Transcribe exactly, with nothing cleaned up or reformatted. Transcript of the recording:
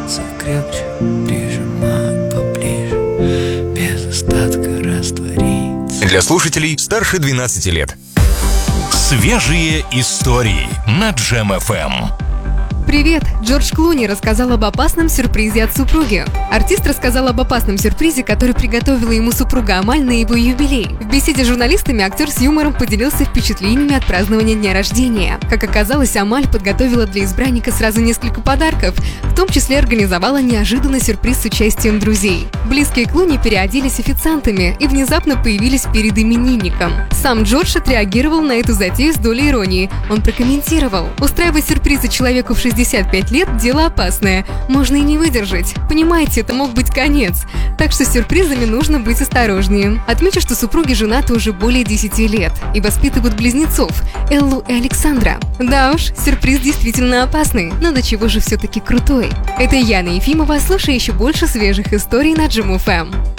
становится крепче, прижимаю поближе, без остатка раствориться. Для слушателей старше двенадцати лет. Свежие истории на Джем эф эм. Привет! Джордж Клуни рассказал об опасном сюрпризе от супруги. Артист рассказал об опасном сюрпризе, который приготовила ему супруга Амаль на его юбилей. В беседе с журналистами актер с юмором поделился впечатлениями от празднования дня рождения. Как оказалось, Амаль подготовила для избранника сразу несколько подарков, в том числе организовала неожиданный сюрприз с участием друзей. Близкие Клуни переоделись официантами и внезапно появились перед именинником. Сам Джордж отреагировал на эту затею с долей иронии. Он прокомментировал: «Устраивать сюрпризы человеку в шестьдесят пять лет – дело опасное. Можно и не выдержать. Понимаете, это мог быть конец. Так что с сюрпризами нужно быть осторожнее». Отмечу, что супруги женаты уже более десяти лет и воспитывают близнецов – Эллу и Александра. Да уж, сюрприз действительно опасный, но до чего же все-таки крутой. Это Яна Ефимова. Слушай еще больше свежих историй на Джем эф эм.